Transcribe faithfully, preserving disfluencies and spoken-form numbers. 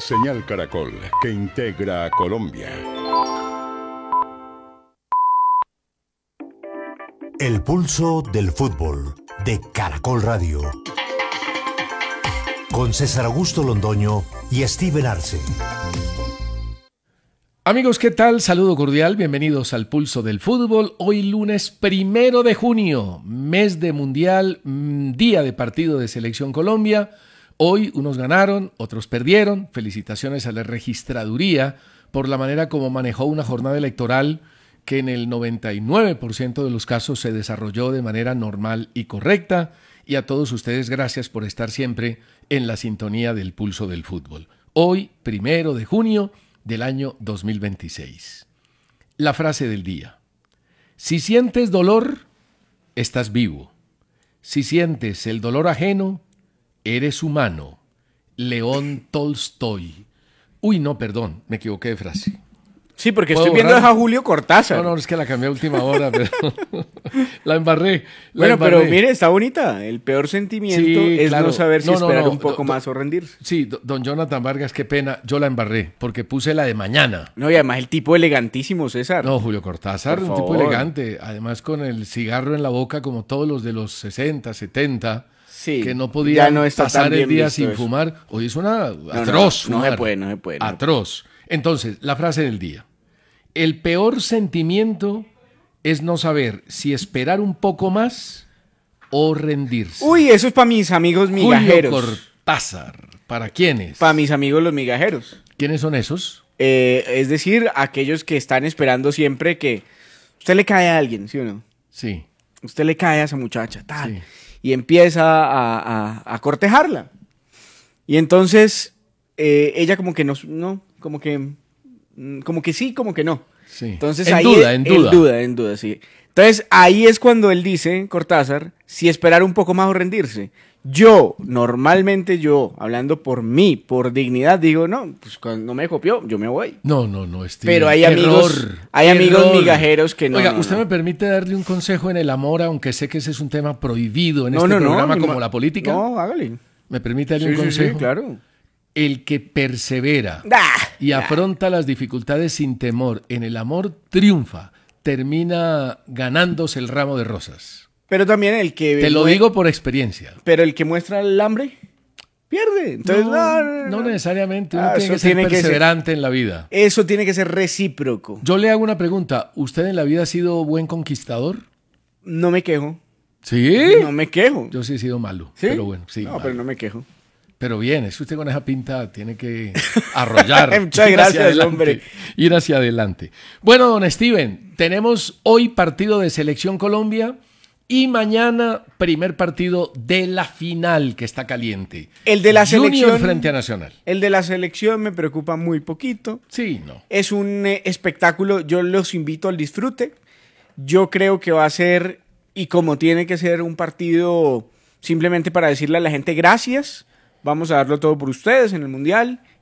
Señal Caracol, que integra a Colombia. El pulso del fútbol de Caracol Radio. Con César Augusto Londoño y Steven Arce. Amigos, ¿qué tal? Saludo cordial, bienvenidos al Pulso del Fútbol. Hoy lunes primero de junio, mes de Mundial, día de partido de Selección Colombia. Hoy unos ganaron, otros perdieron. Felicitaciones a la registraduría por la manera como manejó una jornada electoral que en el noventa y nueve por ciento de los casos se desarrolló de manera normal y correcta. Y a todos ustedes, gracias por estar siempre en la sintonía del Pulso del Fútbol. Hoy, primero de junio del año dos mil veintiséis. La frase del día. Si sientes dolor, estás vivo. Si sientes el dolor ajeno, eres humano. León Tolstoy. Uy, no, perdón, me equivoqué de frase. Sí, porque estoy viendo borrar? a Julio Cortázar. No, no, es que la cambié a última hora, pero la embarré. La bueno, embarré. Pero mire, está bonita. El peor sentimiento sí, es claro. no saber si no, no, esperar no, un poco do, más do, o rendirse. Sí, don Jonathan Vargas, qué pena, yo la embarré, porque puse la de mañana. No, y además el tipo elegantísimo, César. No, Julio Cortázar, un tipo elegante, además con el cigarro en la boca como todos los de los sesenta, setenta. Sí, que no podían no pasar el día sin eso. fumar. Hoy es una atroz. No, no, no se puede, no se puede. No atroz. Entonces, la frase del día. El peor sentimiento es no saber si esperar un poco más o rendirse. Uy, eso es para mis amigos migajeros. Julio Cortázar. ¿Para quiénes? Para mis amigos los migajeros. ¿Quiénes son esos? Eh, es decir, aquellos que están esperando siempre que usted le cae a alguien, ¿sí o no? Sí. Usted le cae a esa muchacha, tal. Sí. Y empieza a, a, a cortejarla. Y entonces eh, ella como que no, no, como que, como que sí, como que no. Sí. Entonces en ahí duda, es, en duda. En duda, en duda, sí. Entonces ahí es cuando él dice, Cortázar, si esperar un poco más o rendirse. Yo, normalmente yo, hablando por mí, por dignidad, digo, no, pues cuando no me copió, yo me voy. No, no, no, Steve. Pero hay error, amigos, hay error. amigos migajeros que no. Oiga, no, ¿usted no. me permite darle un consejo en el amor, aunque sé que ese es un tema prohibido en no, este no, programa no, como no, la política? No, hágale. ¿Me permite darle sí, un consejo? Sí, sí, claro. El que persevera ah, y afronta ah. las dificultades sin temor en el amor triunfa, termina ganándose el ramo de rosas. Pero también el que... Te lo digo por experiencia. Pero el que muestra el hambre, pierde. Entonces, no, no, no, no necesariamente. Uno ah, tiene que ser tiene perseverante que ser, en la vida. Eso tiene que ser recíproco. Yo le hago una pregunta. ¿Usted en la vida ha sido buen conquistador? No me quejo. ¿Sí? No me quejo. Yo sí he sido malo. ¿Sí? Pero bueno, sí. No, malo. pero no me quejo. Pero bien, es que usted con esa pinta tiene que arrollar. Muchas gracias, hombre. Ir hacia adelante. Bueno, don Steven, tenemos hoy partido de Selección Colombia y mañana primer partido de la final que está caliente. El de la Junior selección frente a Nacional. El de la selección me preocupa muy poquito. Sí, no. Es un eh, espectáculo, yo los invito al disfrute. Yo creo que va a ser, y como tiene que ser, un partido simplemente para decirle a la gente gracias. Vamos a darlo todo por ustedes en el Mundial